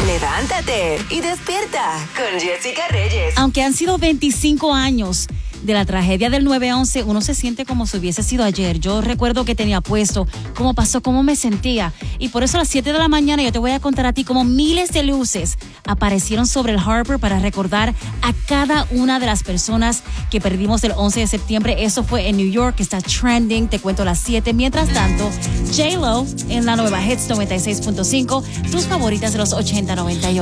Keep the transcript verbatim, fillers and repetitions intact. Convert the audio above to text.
Levántate y despierta con Jessica Reyes. Aunque han sido veinticinco años de la tragedia del nueve once, uno se siente como si hubiese sido ayer. Yo recuerdo que tenía puesto, cómo pasó, cómo me sentía. Y por eso a las siete de la mañana yo te voy a contar a ti cómo miles de luces aparecieron sobre el Harbor para recordar a cada una de las personas que perdimos el once de septiembre. Eso fue en New York, está trending. Te cuento a las siete. Mientras tanto, J-Lo en la nueva Hits noventa y seis punto cinco, tus favoritas de los ochenta noventa y ocho.